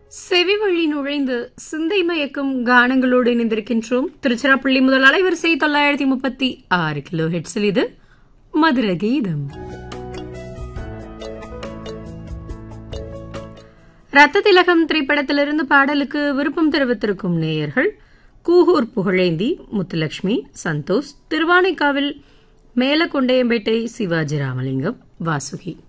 செவி வழி நுழைந்து சிந்தை மயக்கும் கானங்களோடு இணைந்திருக்கின்றோம். திருச்சிராப்பள்ளி முதல் அலைவரிசை 936 கிலோ ஹெட்ஸில் இது மதுர கீதம். ரத்த திலகம் திரைப்படத்திலிருந்து பாடலுக்கு விருப்பம் தெரிவித்திருக்கும் நேயர்கள் கூகூர் புகழேந்தி, முத்துலட்சுமி, சந்தோஷ், திருவானைக்காவில் மேலக்கொண்டையம்பேட்டை சிவாஜி ராமலிங்கம், வாசுகி.